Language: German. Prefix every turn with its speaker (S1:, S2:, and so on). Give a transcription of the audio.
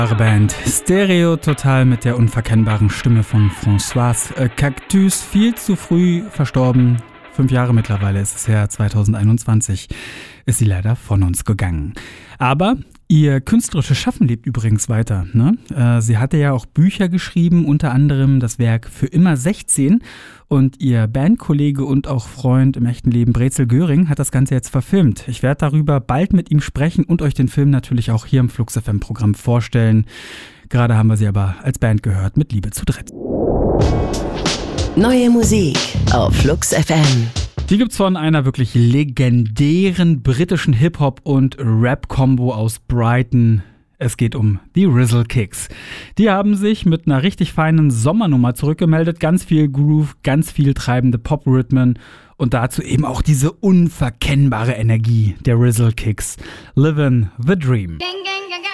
S1: Band Stereo Total mit der unverkennbaren Stimme von Françoise Cactus, viel zu früh verstorben. 5 Jahre mittlerweile ist es her, 2021 ist sie leider von uns gegangen. Aber ihr künstlerisches Schaffen lebt übrigens weiter, ne? Sie hatte ja auch Bücher geschrieben, unter anderem das Werk Für immer 16. Und ihr Bandkollege und auch Freund im echten Leben Brezel Göring hat das Ganze jetzt verfilmt. Ich werde darüber bald mit ihm sprechen und euch den Film natürlich auch hier im Flux FM Programm vorstellen. Gerade haben wir sie aber als Band gehört mit Liebe zu dritt.
S2: Neue Musik auf Flux FM.
S1: Die gibt's von einer wirklich legendären britischen Hip-Hop- und Rap-Kombo aus Brighton. Es geht um die Rizzle Kicks. Die haben sich mit einer richtig feinen Sommernummer zurückgemeldet. Ganz viel Groove, ganz viel treibende Pop-Rhythmen und dazu eben auch diese unverkennbare Energie der Rizzle Kicks. Livin' the Dream.
S3: Gang, gang.